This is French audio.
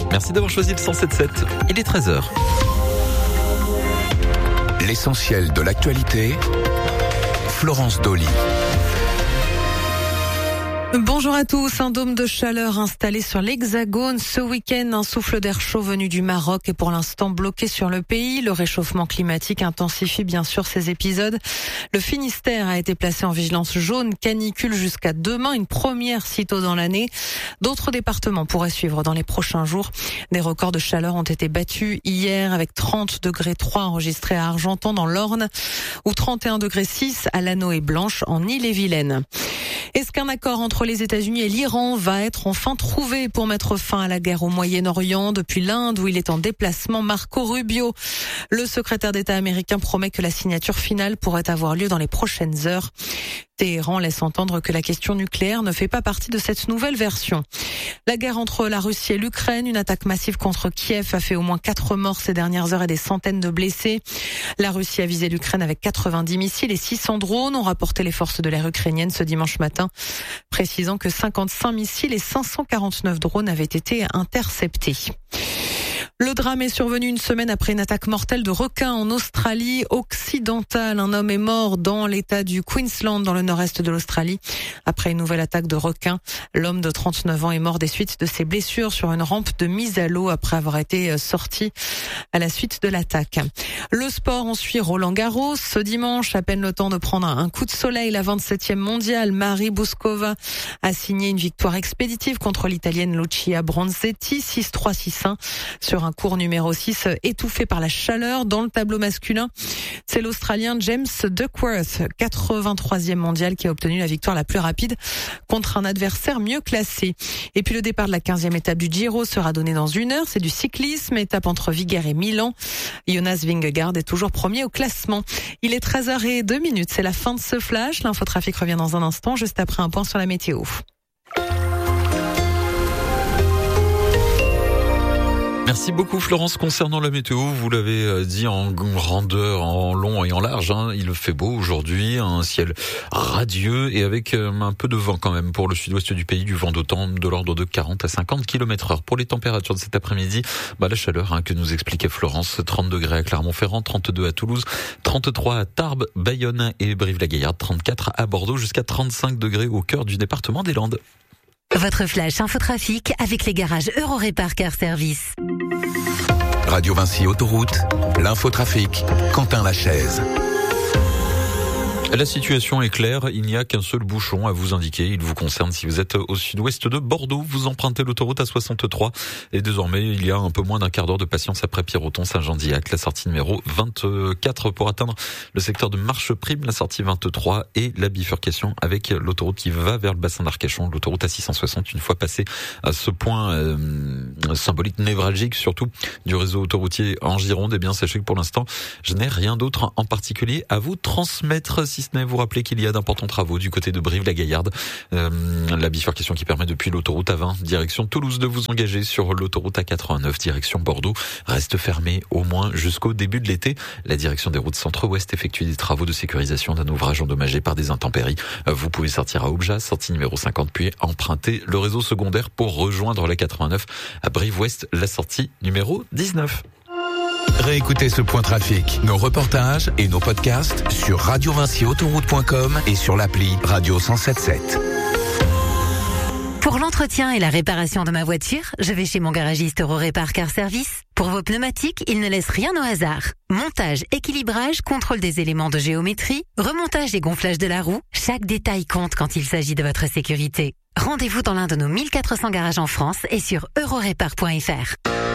Merci d'avoir choisi le 107.7. Il est 13h. L'essentiel de l'actualité, Florence Dolly. Bonjour à tous. Un dôme de chaleur installé sur l'Hexagone ce week-end. Un souffle d'air chaud venu du Maroc est pour l'instant bloqué sur le pays. Le réchauffement climatique intensifie bien sûr ces épisodes. Le Finistère a été placé en vigilance jaune canicule jusqu'à demain, une première si tôt dans l'année. D'autres départements pourraient suivre dans les prochains jours. Des records de chaleur ont été battus hier avec 30,3 degrés enregistrés à Argentan dans l'Orne ou 31,6 degrés à Lanneau et Blanche en Ille-et-Vilaine. Est-ce qu'un accord entre les États-Unis et l'Iran va être enfin trouvé pour mettre fin à la guerre au Moyen-Orient? Depuis l'Inde, où il est en déplacement, Marco Rubio, le secrétaire d'État américain, promet que la signature finale pourrait avoir lieu dans les prochaines heures. Téhéran laisse entendre que la question nucléaire ne fait pas partie de cette nouvelle version. La guerre entre la Russie et l'Ukraine, une attaque massive contre Kiev a fait au moins 4 morts ces dernières heures et des centaines de blessés. La Russie a visé l'Ukraine avec 90 missiles et 600 drones, ont rapporté les forces de l'air ukrainiennes ce dimanche matin, précisant que 55 missiles et 549 drones avaient été interceptés. Le drame est survenu une semaine après une attaque mortelle de requins en Australie occidentale. Un homme est mort dans l'état du Queensland, dans le nord-est de l'Australie. Après une nouvelle attaque de requins, l'homme de 39 ans est mort des suites de ses blessures sur une rampe de mise à l'eau après avoir été sorti à la suite de l'attaque. Le sport, on suit Roland-Garros. Ce dimanche, à peine le temps de prendre un coup de soleil, la 27e mondiale, Mary Bouskova a signé une victoire expéditive contre l'Italienne Lucia Bronzetti, 6-3, 6-1, sur un court numéro 6 étouffé par la chaleur. Dans le tableau masculin, c'est l'Australien James Duckworth, 83e mondial, qui a obtenu la victoire la plus rapide contre un adversaire mieux classé. Et puis le départ de la 15e étape du Giro sera donné dans 1 heure. C'est du cyclisme, étape entre Viguer et Milan. Jonas Vingegaard est toujours premier au classement. Il est 13h02, c'est la fin de ce flash. L'infotrafic revient dans un instant, juste après un point sur la météo. Merci beaucoup Florence. Concernant la météo, vous l'avez dit en grandeur, en long et en large, il fait beau aujourd'hui, un ciel radieux et avec un peu de vent quand même pour le sud-ouest du pays, du vent d'automne de l'ordre de 40 à 50 km/h. Pour les températures de cet après-midi, la chaleur que nous expliquait Florence, 30 degrés à Clermont-Ferrand, 32 à Toulouse, 33 à Tarbes, Bayonne et Brive-la-Gaillarde, 34 à Bordeaux, jusqu'à 35 degrés au cœur du département des Landes. Votre flash infotrafic avec les garages Eurorépar Car Service. Radio Vinci Autoroute, l'infotrafic, Quentin Lachaise. La situation est claire, il n'y a qu'un seul bouchon à vous indiquer, il vous concerne si vous êtes au sud-ouest de Bordeaux, vous empruntez l'autoroute A63 et désormais il y a un peu moins d'un quart d'heure de patience après Pierreton Saint-Jean-d'Illac, la sortie numéro 24 pour atteindre le secteur de Marcheprime, la sortie 23 et la bifurcation avec l'autoroute qui va vers le bassin d'Arcachon, l'autoroute A660 une fois passé à ce point symbolique, névralgique surtout du réseau autoroutier en Gironde. Eh bien sachez que pour l'instant je n'ai rien d'autre en particulier à vous transmettre, si ce n'est vous rappeler qu'il y a d'importants travaux du côté de Brive-la-Gaillarde. La bifurcation qui permet depuis l'autoroute A20 direction Toulouse de vous engager sur l'autoroute A89 direction Bordeaux reste fermée au moins jusqu'au début de l'été. La direction des routes centre-ouest effectue des travaux de sécurisation d'un ouvrage endommagé par des intempéries. Vous pouvez sortir à Aubejas, sortie numéro 50, puis emprunter le réseau secondaire pour rejoindre la 89 à Brive-Ouest, la sortie numéro 19. Réécoutez ce point trafic, nos reportages et nos podcasts sur radiovinciautoroute.com et sur l'appli Radio 107.7. Pour l'entretien et la réparation de ma voiture, je vais chez mon garagiste Eurorépar Car Service. Pour vos pneumatiques, il ne laisse rien au hasard. Montage, équilibrage, contrôle des éléments de géométrie, remontage et gonflage de la roue, chaque détail compte quand il s'agit de votre sécurité. Rendez-vous dans l'un de nos 1400 garages en France et sur eurorépar.fr.